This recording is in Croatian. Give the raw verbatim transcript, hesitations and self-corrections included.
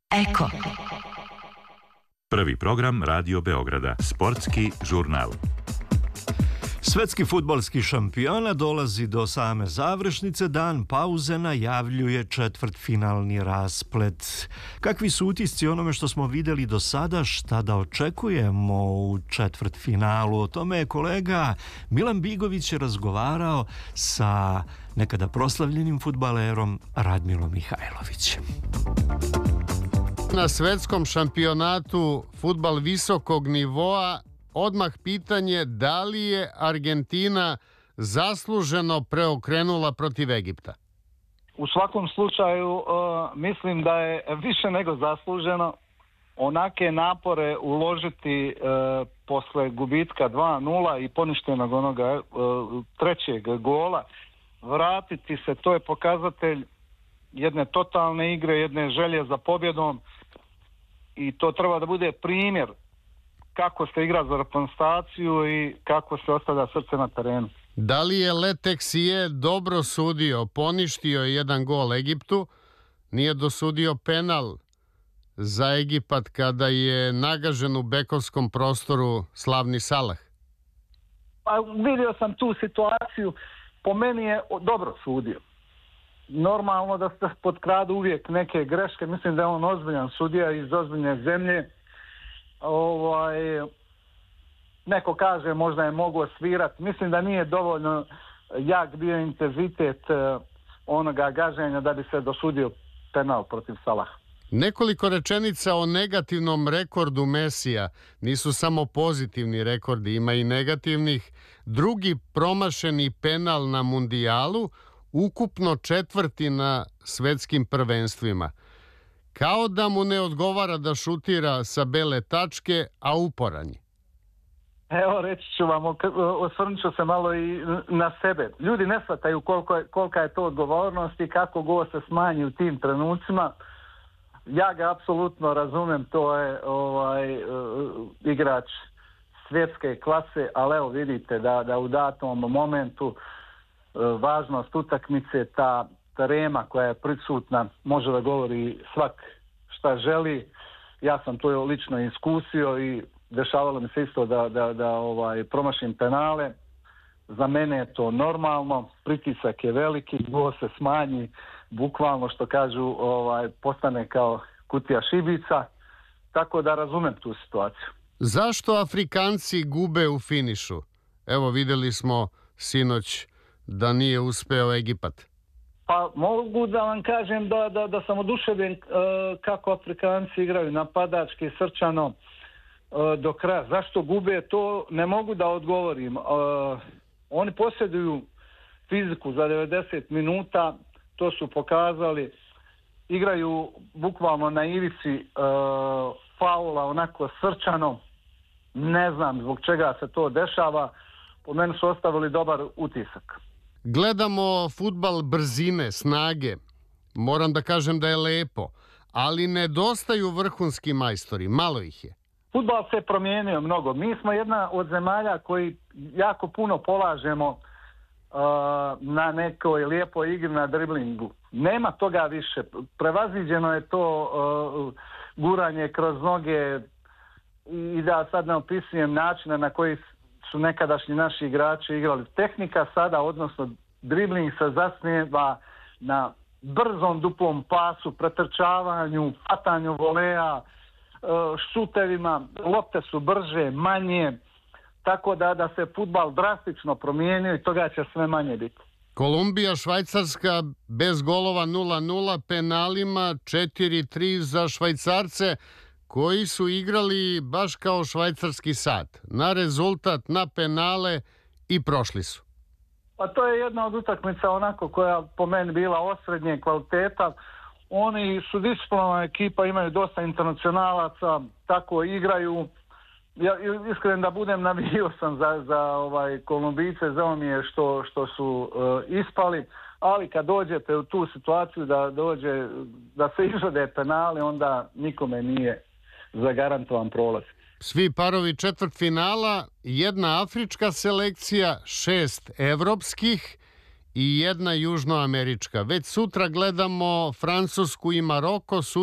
Eko. Prvi program Radio Beograda. Sportski žurnal. Svetski fudbalski šampiona dolazi do same završnice, dan pauze najavljuje četvrtfinalni rasplet. Kakvi su utisci onome što smo vidjeli do sada, šta da očekujemo u četvrtfinalu? O tome je kolega Milan Bigović razgovarao sa nekada proslavljenim fudbalerom Radmilom Mihajlovićem. Na svetskom šampionatu fudbal visokog nivoa odmah pitanje da li je Argentina zasluženo preokrenula protiv Egipta? U svakom slučaju uh, mislim da je više nego zasluženo onake napore uložiti uh, posle gubitka dva nula i poništenog onoga uh, trećeg gola, vratiti se, to je pokazatelj jedne totalne igre, jedne želje za pobjedom i to treba da bude primjer kako se igra za reprezentaciju i kako se ostavlja srce na terenu. Da li je Leteksije dobro sudio? Poništio je jedan gol Egiptu, nije dosudio penal za Egipat kada je nagažen u bekovskom prostoru slavni Salah. Pa vidio sam tu situaciju, po meni je dobro sudio. Normalno da se potkradu uvijek neke greške, mislim da je on ozbiljan sudija iz ozbiljne zemlje. Ovaj, neko kaže možda je mogao svirati, mislim da nije dovoljno jak bio intenzitet onoga gaženja da bi se dosudio penal protiv Salaha. Nekoliko rečenica o negativnom rekordu Mesija. Nisu samo pozitivni rekordi, ima i negativnih. Drugi promašeni penal na mundijalu, ukupno četvrti na svetskim prvenstvima. Kao da mu ne odgovara da šutira sa bele tačke, a uporan je. Evo, reći ću vam, osvrnut ću se malo i na sebe. Ljudi ne shvataju koliko je, kolika je to odgovornost i kako go se smanji u tim trenucima. Ja ga apsolutno razumem, to je ovaj, uh, igrač svjetske klase, ali evo vidite da, da u datom momentu uh, važnost utakmice, ta trema koja je prisutna, može da govori svak šta želi. Ja sam to lično iskusio i dešavalo mi se isto da, da, da ovaj, promašim penale. Za mene je to normalno, pritisak je veliki, gol se smanji, bukvalno što kažu ovaj, postane kao kutija šibica, tako da razumem tu situaciju. Zašto Afrikanci gube u finišu? Evo vidjeli smo sinoć da nije uspeo Egipat. Pa mogu da vam kažem da, da, da sam oduševljen uh, kako Afrikanci igraju napadački, srčano uh, do kraja. Zašto gube, to ne mogu da odgovorim. Uh, oni posjeduju fiziku za devedeset minuta, to su pokazali. Igraju bukvalno na ivici uh, faula, onako srčano. Ne znam zbog čega se to dešava. Po meni su ostavili dobar utisak. Gledamo fudbal brzine, snage. Moram da kažem da je lepo, ali nedostaju vrhunski majstori, malo ih je. Fudbal se promijenio mnogo. Mi smo jedna od zemalja koji jako puno polažemo uh, na nekoj lijepoj igri, na driblingu. Nema toga više. Prevaziđeno je to uh, guranje kroz noge i da sad ne opisujem načina na koji su nekadašnji naši igrači igrali. Tehnika sada, odnosno dribling se zasniva na brzom duplom pasu, pretrčavanju, fatanju voleja, šutevima, lopte su brže, manje, tako da da se fudbal drastično promijenio i toga će sve manje biti. Kolumbija, Švajcarska bez golova nula nula, penalima četiri tri za Švajcarce, koji su igrali baš kao švajcarski sat. Na rezultat, na penale i prošli su. Pa to je jedna od utakmica onako koja po meni bila osrednje kvaliteta. Oni su disciplinovana ekipa, imaju dosta internacionalaca, tako igraju. Ja iskren da budem, navijao sam za, za ovaj Kolumbijce, žao mi je što, što su uh, ispali, ali kad dođete u tu situaciju da dođe, da se izvode penale, onda nikome nije zagarantovan prolaz. Svi parovi četvrtfinala, jedna afrička selekcija, šest evropskih i jedna južnoamerička. Već sutra gledamo Francusku i Maroko.